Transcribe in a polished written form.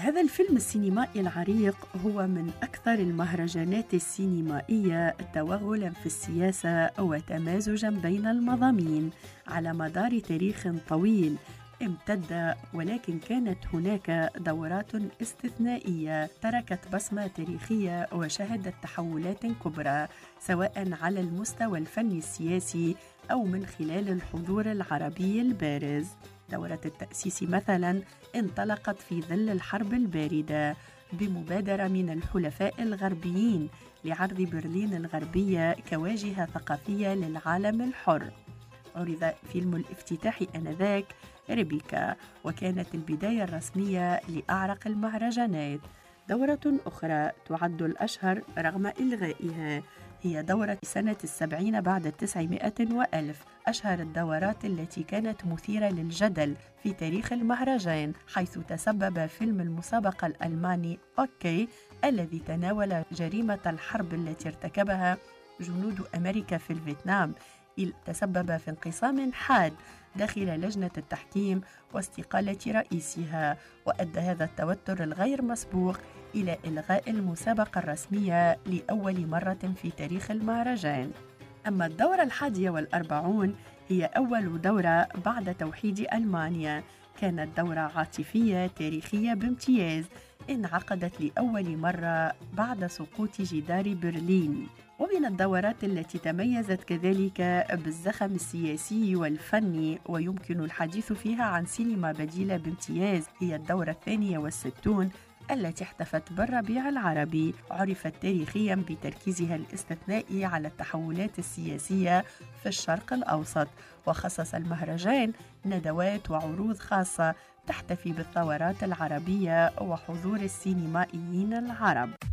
هذا الفيلم السينمائي العريق هو من أكثر المهرجانات السينمائية توغلاً في السياسة وتمازجاً بين المضامين على مدار تاريخ طويل امتد، ولكن كانت هناك دورات استثنائية تركت بصمة تاريخية وشهدت تحولات كبرى سواء على المستوى الفني السياسي أو من خلال الحضور العربي البارز. دورة التأسيس مثلاً انطلقت في ظل الحرب الباردة بمبادرة من الحلفاء الغربيين لعرض برلين الغربية كواجهة ثقافية للعالم الحر. عرض فيلم الافتتاح آنذاك ريبيكا، وكانت البداية الرسمية لأعرق المهرجانات. دورة أخرى تعد الأشهر رغم إلغائها هي دورة سنة 70 بعد 900 وألف، أشهر الدورات التي كانت مثيرة للجدل في تاريخ المهرجان، حيث تسبب فيلم المسابقة الألماني أوكي الذي تناول جريمة الحرب التي ارتكبها جنود أمريكا في الفيتنام، تسبب في انقسام حاد داخل لجنة التحكيم واستقالة رئيسها، وأدى هذا التوتر الغير مسبوق إلى إلغاء المسابقة الرسمية لأول مرة في تاريخ المهرجان. أما الدورة 41 هي أول دورة بعد توحيد ألمانيا، كانت دورة عاطفية تاريخية بامتياز انعقدت لأول مرة بعد سقوط جدار برلين. ومن الدورات التي تميزت كذلك بالزخم السياسي والفني ويمكن الحديث فيها عن سينما بديلة بامتياز هي الدورة 62 التي احتفت بالربيع العربي، عرفت تاريخيا بتركيزها الاستثنائي على التحولات السياسية في الشرق الأوسط، وخصص المهرجان ندوات وعروض خاصة تحتفي بالثورات العربية وحضور السينمائيين العرب.